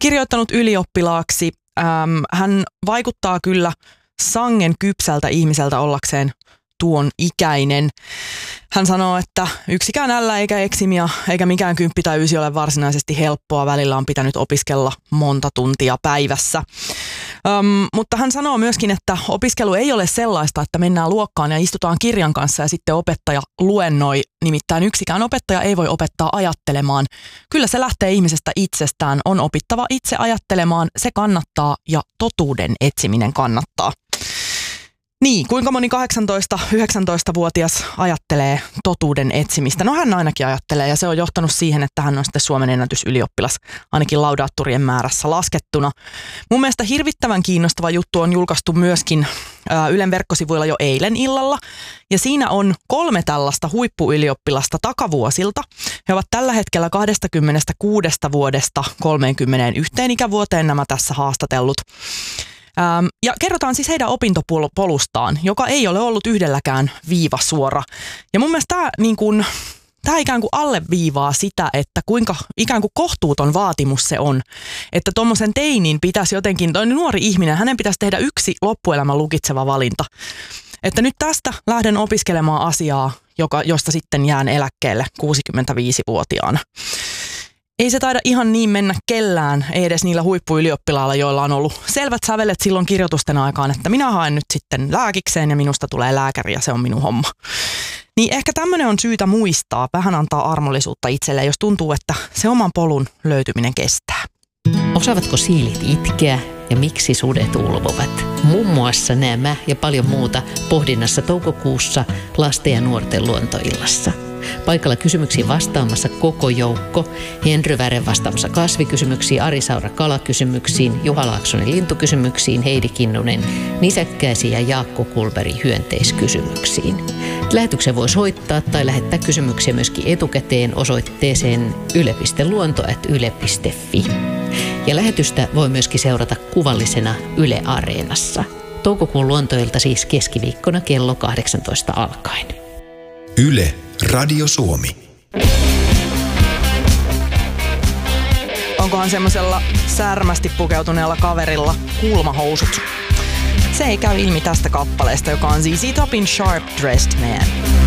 kirjoittanut ylioppilaaksi. Hän vaikuttaa kyllä sangen kypsältä ihmiseltä ollakseen tuon ikäinen. Hän sanoo, että yksikään ällä eikä eksimia eikä mikään 10 tai 9 ole varsinaisesti helppoa. Välillä on pitänyt opiskella monta tuntia päivässä. Mutta hän sanoo myöskin, että opiskelu ei ole sellaista, että mennään luokkaan ja istutaan kirjan kanssa ja sitten opettaja luennoi. Nimittäin yksikään opettaja ei voi opettaa ajattelemaan. Kyllä se lähtee ihmisestä itsestään. On opittava itse ajattelemaan. Se kannattaa ja totuuden etsiminen kannattaa. Niin, kuinka moni 18-19-vuotias ajattelee totuuden etsimistä? No hän ainakin ajattelee ja se on johtanut siihen, että hän on sitten Suomen ennätysylioppilas, ainakin laudaattorien määrässä laskettuna. Mun mielestä hirvittävän kiinnostava juttu on julkaistu myöskin Ylen verkkosivuilla jo eilen illalla. Ja siinä on 3 tällaista huippuyliooppilasta takavuosilta. He ovat tällä hetkellä 26 vuodesta 31 ikävuoteen nämä tässä haastatellut. Ja kerrotaan siis heidän opintopolustaan, joka ei ole ollut yhdelläkään viivasuora. Ja mun mielestä tämä ikään kuin alleviivaa sitä, että kuinka ikään kuin kohtuuton vaatimus se on. Että tuommoisen teinin pitäisi jotenkin, toi nuori ihminen, hänen pitäisi tehdä yksi loppuelämän lukitseva valinta. Että nyt tästä lähden opiskelemaan asiaa, josta sitten jään eläkkeelle 65-vuotiaana. Ei se taida ihan niin mennä kellään, ei edes niillä huippuylioppilailla, joilla on ollut selvät sävelet silloin kirjoitusten aikaan, että minä haen nyt sitten lääkikseen ja minusta tulee lääkäri ja se on minun homma. Niin ehkä tämmöinen on syytä muistaa, vähän antaa armollisuutta itselleen, jos tuntuu, että se oman polun löytyminen kestää. Osaavatko siilit itkeä ja miksi sudet ulvovat? Muun muassa nämä ja paljon muuta pohdinnassa toukokuussa lasten ja nuorten luontoillassa. Paikalla kysymyksiin vastaamassa koko joukko. Henry Vären vastaamassa kasvikysymyksiin, Ari Saura kalakysymyksiin, Juha Laaksonen lintukysymyksiin, Heidi Kinnunen nisäkkäisiin ja Jaakko Kulberi hyönteiskysymyksiin. Lähetyksen voi soittaa tai lähettää kysymyksiä myöskin etukäteen osoitteeseen yle.luonto@yle.fi. Ja lähetystä voi myöskin seurata kuvallisena Yle Areenassa. Toukokuun luontoilta siis keskiviikkona kello 18 alkaen. Yle Radio Suomi. Onkohan semmoisella särmästi pukeutuneella kaverilla kulmahousut? Se ei käy ilmi tästä kappaleesta, joka on ZZ Topin Sharp Dressed Man.